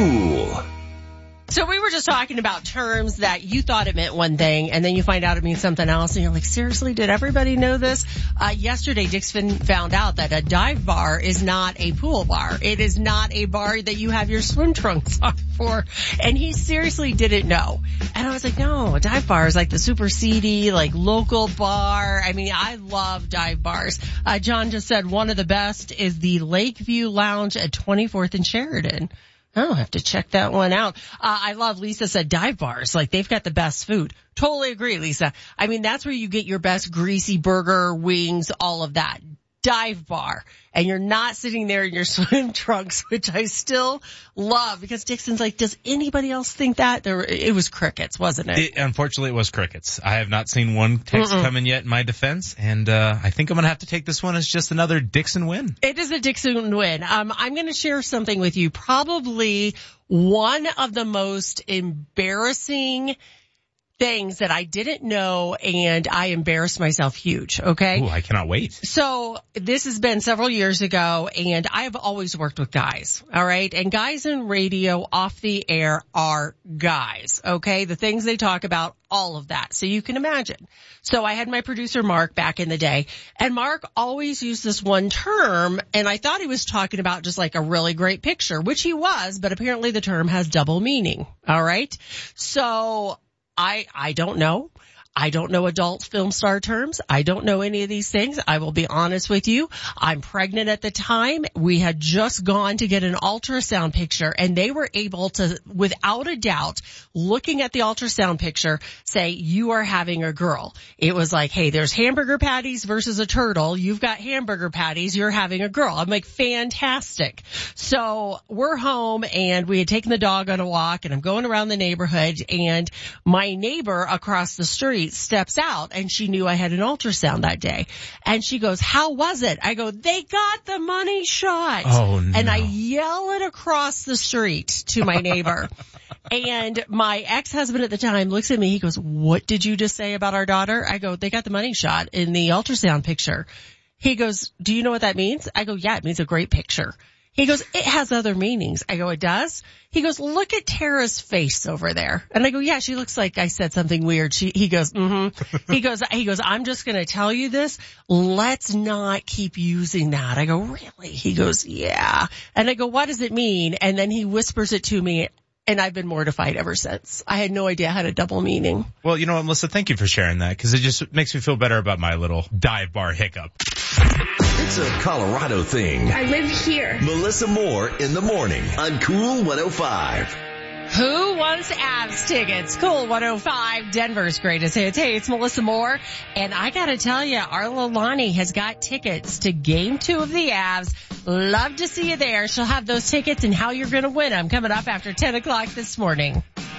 Cool. So we were just talking about terms that you thought it meant one thing, and then you find out it means something else, and you're like, seriously, did everybody know this? Yesterday, Dixon found out that a dive bar is not a pool bar. It is not a bar that you have your swim trunks on for, and he seriously didn't know. And I was like, no, a dive bar is like the super seedy, like local bar. I mean, I love dive bars. John just said one of the best is the Lakeview Lounge at 24th and Sheridan. I'll have to check that one out. I love Lisa said dive bars. Like they've got the best food. Totally agree, Lisa. I mean, that's where you get your best greasy burger, wings, all of that. Dive bar. And you're not sitting there in your swim trunks, which I still love because Dixon's like, does anybody else think that? It was crickets, wasn't it? Unfortunately, it was crickets. I have not seen one text come in yet in my defense, and I think I'm going to have to take this one as just another Dixon win. It is a Dixon win. I'm going to share something with you. Probably one of the most embarrassing things that I didn't know, and I embarrassed myself huge, okay? Ooh, I cannot wait. So this has been several years ago, and I have always worked with guys, all right? And guys in radio off the air are guys, okay? The things they talk about, all of that. So you can imagine. So I had my producer, Mark, back in the day, and Mark always used this one term, and I thought he was talking about just like a really great picture, which he was, but apparently the term has double meaning, all right? So I don't know. I don't know adult film star terms. I don't know any of these things. I will be honest with you. I'm pregnant at the time. We had just gone to get an ultrasound picture, and they were able to, without a doubt, looking at the ultrasound picture, say, you are having a girl. It was like, hey, there's hamburger patties versus a turtle. You've got hamburger patties. You're having a girl. I'm like, fantastic. So we're home, and we had taken the dog on a walk, and I'm going around the neighborhood, and my neighbor across the street steps out, and she knew I had an ultrasound that day. And she goes, how was it? I go, they got the money shot. Oh, no. And I yell it across the street to my neighbor. And my ex-husband at the time looks at me. He goes, what did you just say about our daughter? I go, they got the money shot in the ultrasound picture. He goes, do you know what that means? I go, yeah, it means a great picture. He goes, it has other meanings. I go, it does? He goes, look at Tara's face over there. And I go, yeah, she looks like I said something weird. He goes, He goes, I'm just going to tell you this. Let's not keep using that. I go, really? He goes, yeah. And I go, what does it mean? And then he whispers it to me. And I've been mortified ever since. I had no idea it had a double meaning. Well, you know what, Melissa, thank you for sharing that, because it just makes me feel better about my little dive bar hiccup. It's a Colorado thing. I live here. Melissa Moore in the morning on Cool 105. Who wants Avs tickets? Cool 105, Denver's greatest hits. Hey, it's Melissa Moore, and I gotta tell you, Arla Lonnie has got tickets to Game 2 of the Avs. Love to see you there. She'll have those tickets and how you're gonna win them coming up after 10 o'clock this morning.